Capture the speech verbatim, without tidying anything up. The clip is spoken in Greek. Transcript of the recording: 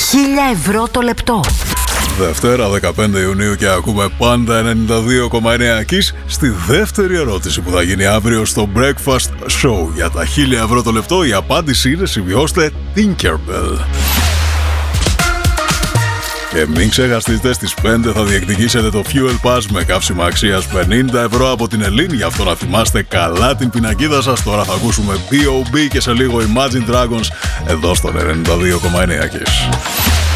χίλια ευρώ το λεπτό. Δευτέρα δεκαπέντε Ιουνίου και ακούμε πάντα ενενήντα δύο κόμμα εννέα Kiss στη δεύτερη ερώτηση που θα γίνει αύριο στο Breakfast Show. Για τα χίλια ευρώ το λεπτό η απάντηση είναι, σημειώστε, Tinkerbell. Και μην ξεχαστείτε, στις πέντε θα διεκδικήσετε το Fuel Pass με καύσιμα αξίας πενήντα ευρώ από την Ελλήν. Γι' αυτό να θυμάστε καλά την πινακίδα σας. Τώρα θα ακούσουμε μπι ο μπι και σε λίγο Imagine Dragons εδώ στον ενενήντα δύο κόμμα εννέα Kiss.